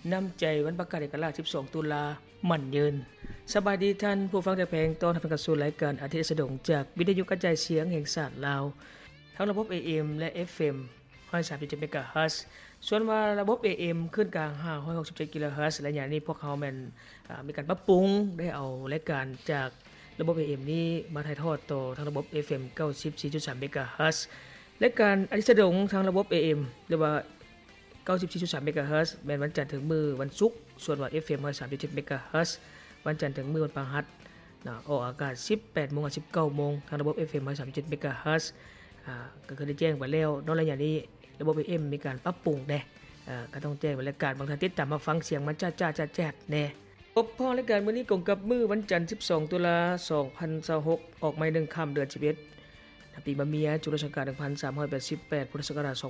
น้ำใจวันประกาศเอกราช12ตุลามั่นยืนสบายดีท่านผู้ฟังแต่เพลงต้อนรับเข้าสู่รายการอาทิตย์สะดงจากวิทยุกระจายเสียงแห่งชาติลาวทั้งระบบ AM และ FM 137 เมกะเฮิรตซ์ส่วนว่าระบบ AM ขึ้นกลาง567 กิโลเฮิรตซ์และอย่างนี้พวกเขาแม่นมีการปรับปรุงได้เอารายการจากระบบ AM นี้มาถ่ายทอดต่อทางระบบ FM 94.3 เมกะเฮิรตซ์รายการอาทิตย์สะดงทางระบบ AM หรือว่า94.3 เมกะเฮิรตซ์แม่นวันจันทร์ถึงมื้อวันศุกร์ส่วนว่า FM 137 เมกะเฮิรตซ์วันจันทร์ถึงมื้อวันพฤหัสออกอากาศ 18:00 น. ถึง 19:00 น. ทางระบบ FM 137 เมกะเฮิรตซ์ก็คือได้แจ้งไปแล้วนอกระยะนี้ระบบ FM มีการปรับปรุงแน่ก็ต้องแจ้งบรรยากาศบางท่านติดตามมาฟังเสียงมันจ้าๆแจ๊ดๆแน่พบพ่อรายการมื้อนี้กงกับมื้อวันจันทร์12ตุลา2026ออกใหม่1ค่ำเดือน11ปีมะเมียจุลศักราช1388พุทธศักราช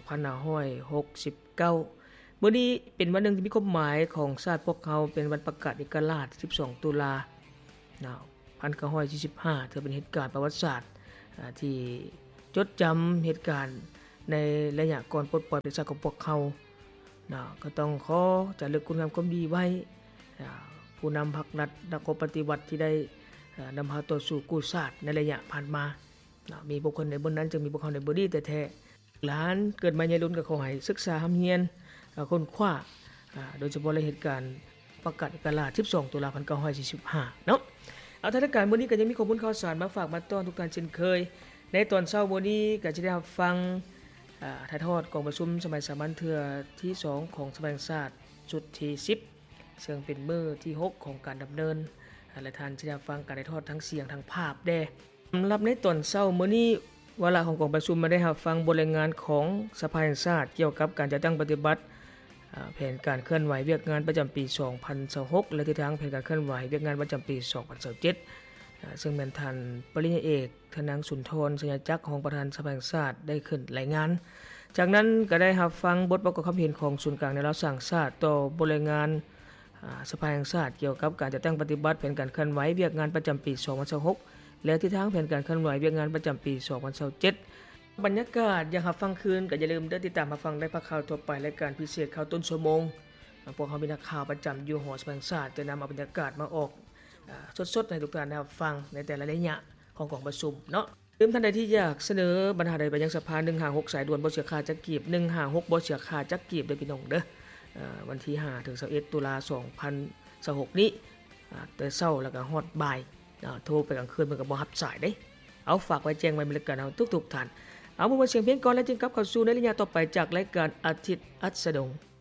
2569มื้อนี้เป็นวันหนึ่งที่มีความหมายของชาติพวกเขาเป็นวันประกาศเอกราช12ตุลา1945ถือเป็นเหตุการณ์ประวัติศาสตร์ที่จดจำเหตุการณ์ในระยะก่อนปลดปล่อยประชาชนของพวกเขาก็ต้องขอจารึกคุณงามความดีไว้ผู้นำพรรครัฐนักปฏิวัติที่ได้นำพาต่อสู่กู้ชาติในระยะผ่านมามีบุคคลในบนนั้นจึงมีบุคคลในบดีแท้ๆหลานเกิดมาใหญ่รุ่นก็ขอให้ศึกษาหำเฮียนค้นคว้าโดยเฉพาะในเหตุการณ์ประกาศเอกราช12ตุลา1945เนาะเอาทางการมื้อนี้ก็ยังมีข้อมูลข่าวสารมาฝากมาต้อนทุกท่านเช่นเคยในตอนเช้ามื้อนี้ก็จะได้รับฟังถ่ายทอดกองประชุมสมัยสามัญเทื่อที่2ของสภาแห่งชาติชุดที่10ซึ่งเป็นมื้อที่6ของการดำเนินและท่านจะได้ฟังการถ่ายทอดทั้งเสียงทั้งภาพแด่สำหรับในตอนเช้ามื้อนี้วาระของกองประชุมมาได้รับฟังบทรายงานของสภาแห่งชาติเกี่ยวกับการจัดตั้งปฏิบัติแผนการเคลื่อนไหวเวียกงานประจำปี2026และทิศทางแผนการเคลื่อนไหวเวียกงานประจำปี2027ซึ่งเป็นท่านปริญญาเอกธนังสุนทรสัญญาจักรของประธานสภาแห่งชาติได้ขึ้นรายงานจากนั้นก็ได้รับฟังบทประกอบความเห็นของศูนย์กลางในรัฐสร้างชาติต่อบทรายงานสภาแห่งชาติเกี่ยวกับการจัดตั้งปฏิบัติแผนการเคลื่อนไหวเวียกงานประจำปี2026และทิศทางแผนการเคลื่อนไหวเวียกงานประจำปี2027บรรยากาศอยากรับฟังคืนก็อย่าลืมติดตามมาฟังได้ภาคข่าวทั่วไปรายการพิเศษข่าวต้นชั่วโมงพวกเขามีนักข่าวประจำอยู่หอสภาแห่งชาติจะนำเอาบรรยากาศมาออกสดๆให้ทุกท่านได้ฟังในแต่ละระยะของกองประชุมเนาะท่านใดที่อยากเสนอปัญหาใดไปยังสภา156สายด่วนบ่เสียค่าจักกีบ156บ่เสียค่าจักกีบเด้อพี่น้องเด้อวันที่5ถึง21ตุลา2026นี้แต่เช้าแล้วก็ฮอดบ่ายโทรไปกลางคืนมันก็บ่รับสายเด้เอาฝากไว้แจ้งไว้บริการเอาทุกๆท่านเอามาเสียงเพลงก่อนแล้วจึงกลับเข้าสู่ในระยะต่อไปจากรายการอาทิตย์อัสดง